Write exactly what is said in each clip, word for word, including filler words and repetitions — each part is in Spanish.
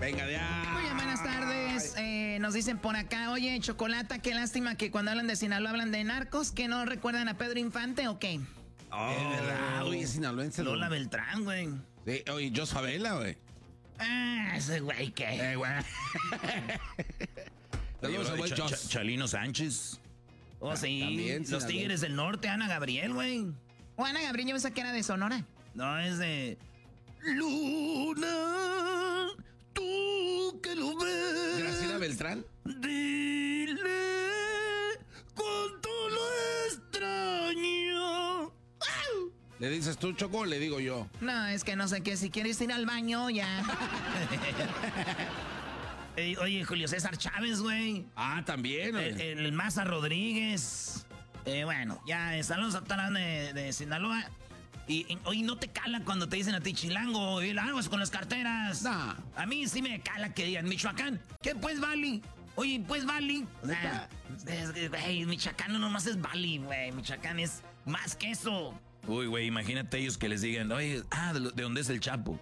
Venga, ya. Muy bien, buenas tardes. Eh, nos dicen por acá, oye, Chocolata, qué lástima que cuando hablan de Sinaloa hablan de narcos, ¿que no recuerdan a Pedro Infante o qué? Oh, es verdad, oye, sinaloense. Lola Beltrán, güey. Sí, oye, yo Sabela, güey. Ah, ese güey, ¿qué? Eh, güey. Saludos a güey Ch Ch Chalino Sánchez. Oh, ah, sí. También, Los Sinaloa. Tigres del Norte, Ana Gabriel, güey. O Ana Gabriel, yo pensaba que era de Sonora. No, es de... Luna, tú que lo ves. Graciela Beltrán. Dile cuánto lo extraño. ¿Le dices tú, Choco, o le digo yo? No, es que no sé qué. Si quieres ir al baño, ya. Ey, oye, Julio César Chávez, güey. Ah, también, güey. El, el, el Maza Rodríguez. Eh, bueno, ya, saludos a toda la de, de Sinaloa. Y, y oye, no te cala cuando te dicen a ti chilango y aguas con las carteras. Nah. A mí sí me cala que digan Michoacán. ¿Qué pues, Bali? Oye, pues, Bali. O sea, es, güey, Michoacán no nomás es Bali, güey. Michoacán es más que eso. Uy, güey, imagínate ellos que les digan, oye, ah, ¿de, de dónde es el Chapo?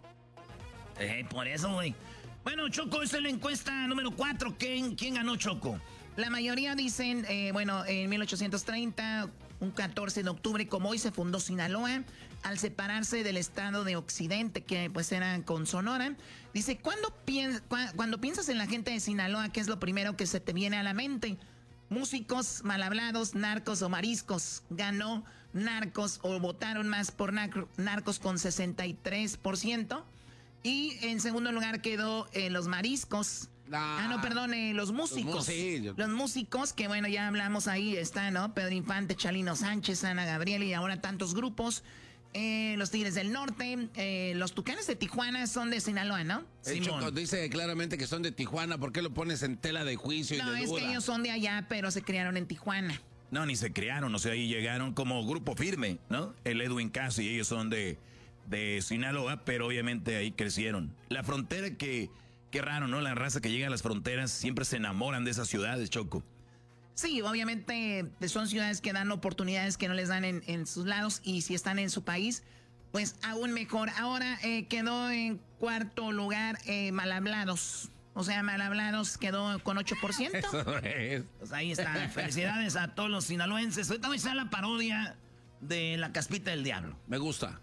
Eh, por eso, güey. Bueno, Choco, esta es la encuesta número cuatro. ¿Quién, quién ganó, Choco? La mayoría dicen, eh, bueno, en mil ochocientos treinta, un catorce de octubre, como hoy se fundó Sinaloa, al separarse del estado de Occidente, que pues era con Sonora. Dice, ¿cuándo, piens cu cuando piensas en la gente de Sinaloa, qué es lo primero que se te viene a la mente? Músicos, mal hablados, narcos o mariscos. Ganó narcos o votaron más por nar narcos con sesenta y tres por ciento. Y en segundo lugar quedó eh, los mariscos. Ah, ah no, perdón, eh, los músicos. Los, sí, yo... los músicos, que bueno, ya hablamos ahí, está, ¿no? Pedro Infante, Chalino Sánchez, Ana Gabriel y ahora tantos grupos. Eh, los Tigres del Norte, eh, los Tucanes de Tijuana son de Sinaloa, ¿no? El Choco dice claramente que son de Tijuana. ¿Por qué lo pones en tela de juicio y no, de duda? No, es que ellos son de allá, pero se criaron en Tijuana. No, ni se criaron, o sea, ahí llegaron como grupo firme, ¿no? El Edwin Cass y ellos son de, de Sinaloa, pero obviamente ahí crecieron. La frontera que, qué raro, ¿no? La raza que llega a las fronteras siempre se enamoran de esas ciudades, Choco. Sí, obviamente son ciudades que dan oportunidades que no les dan en, en sus lados y si están en su país, pues aún mejor. Ahora eh, quedó en cuarto lugar eh, Mal Hablados. O sea, Mal Hablados quedó con ocho por ciento. Eso es. Pues ahí está. Felicidades a todos los sinaloenses. Ahorita voy a hacer la parodia de La Caspita del Diablo. Me gusta.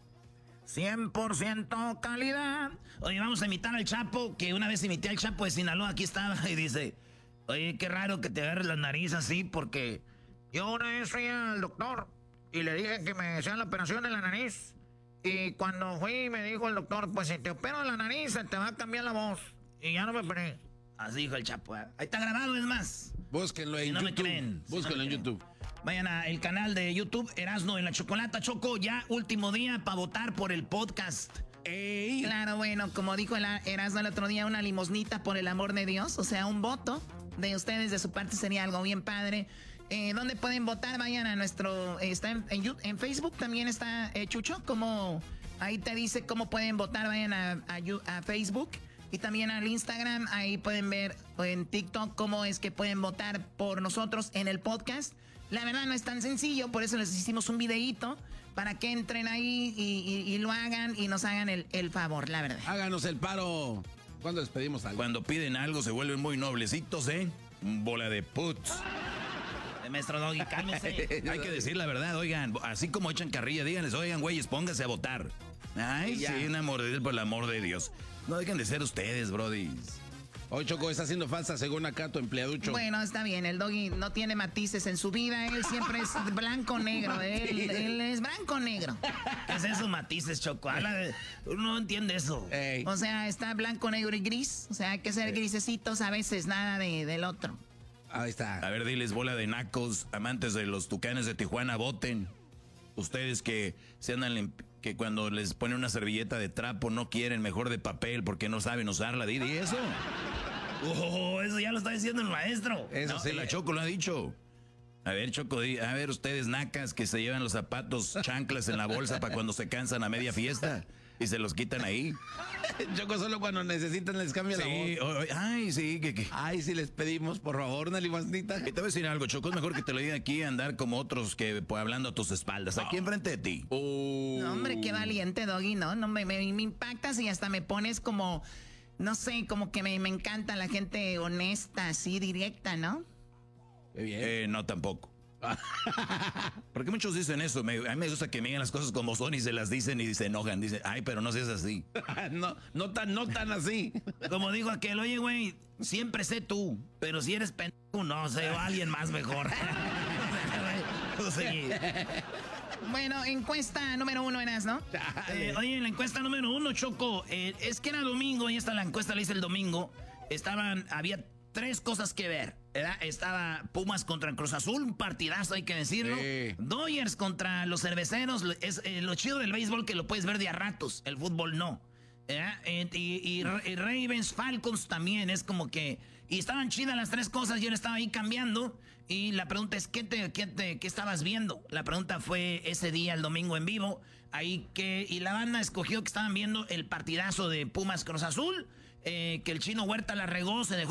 cien por ciento calidad. Oye, vamos a imitar al Chapo, que una vez imité al Chapo de Sinaloa. Aquí estaba y dice... Oye, qué raro que te agarres la nariz así, porque yo una vez fui al doctor y le dije que me hacían la operación de la nariz. Y cuando fui me dijo el doctor, pues si te opero la nariz se te va a cambiar la voz. Y ya no me operé. Así dijo el Chapo. ¿eh? Ahí está grabado, es más. Búsquenlo en si no YouTube. Me creen, Búsquenlo si no en YouTube. Vayan al canal de YouTube, Erasno en la Chocolata. Choco, ya último día para votar por el podcast. Ey. Claro, bueno, como dijo el Erasno el otro día, una limosnita por el amor de Dios. O sea, un voto de ustedes de su parte sería algo bien padre. Eh, ¿Dónde pueden votar? Vayan a nuestro... Eh, está en, en, en Facebook también está eh, Chucho. Como ahí te dice cómo pueden votar. Vayan a, a, a Facebook y también al Instagram. Ahí pueden ver en TikTok cómo es que pueden votar por nosotros en el podcast. La verdad no es tan sencillo, por eso les hicimos un videíto para que entren ahí y, y, y lo hagan y nos hagan el, el favor, la verdad. Háganos el paro. ¿Cuándo despedimos algo? Cuando piden algo se vuelven muy noblecitos, ¿eh? Bola de puts. De maestro Doggy, cálmese. Hay que decir la verdad, oigan, así como echan carrilla, díganles, oigan, güeyes, pónganse a votar. Ay, sí, sí una mordida por el amor de Dios. No dejen de ser ustedes, brodis. Hoy Choco está haciendo falsa según acá tu empleaducho. Bueno, está bien, el Doggy no tiene matices en su vida, él siempre es blanco-negro, él, él es blanco-negro. ¿Qué es eso, matices, Choco? Uno no entiende eso. Ey. O sea, está blanco-negro y gris, o sea, hay que ser Ey. grisecitos a veces, nada de, del otro. Ahí está. A ver, diles, bola de nacos, amantes de los Tucanes de Tijuana, voten. Ustedes que se andan... que cuando les ponen una servilleta de trapo no quieren mejor de papel porque no saben usarla, Didi, ¿y eso? Oh, eso ya lo está diciendo el maestro. Eso no, sí. La Choco lo ha dicho. A ver, Choco, a ver ustedes nacas que se llevan los zapatos chanclas en la bolsa para cuando se cansan a media fiesta y se los quitan ahí. Choco, solo cuando necesitan les cambia sí, la voz. Oh, ay, sí. Que, que. Ay, sí les pedimos, por favor, una limosnita. Y te voy a decir algo, Choco, es mejor que te lo diga aquí andar como otros que pues, hablando a tus espaldas, aquí enfrente de ti. Oh. No, hombre, qué valiente, Doggy, ¿no? No me, me, me impactas y hasta me pones como... No sé, como que me, me encanta la gente honesta, así, directa, ¿no? Qué bien. Eh, no, tampoco. Porque muchos dicen eso. Me, a mí me gusta que me digan las cosas como son y se las dicen y se enojan. Dicen, ay, pero no seas así. no, no tan, no tan así. Como dijo aquel, oye, güey, siempre sé tú, pero si eres pendejo, no sé, o alguien más mejor. Sí. Bueno, encuesta número uno eras, ¿no? Eh, oye, la encuesta número uno, Choco, eh, es que era domingo y esta la encuesta la hice el domingo. Estaban, había tres cosas que ver, ¿verdad? Estaba Pumas contra Cruz Azul, un partidazo, hay que decirlo. Sí. Dodgers contra los cerveceros, es eh, lo chido del béisbol que lo puedes ver de a ratos, el fútbol no. ¿verdad? Eh, y, y, y Ravens, Falcons también, es como que... Y estaban chidas las tres cosas, yo le estaba ahí cambiando. Y la pregunta es, ¿qué, te, qué, te, ¿qué estabas viendo? La pregunta fue ese día, el domingo en vivo. Ahí que, y la banda escogió que estaban viendo el partidazo de Pumas Cruz Azul. Eh, que el Chino Huerta la regó, se dejó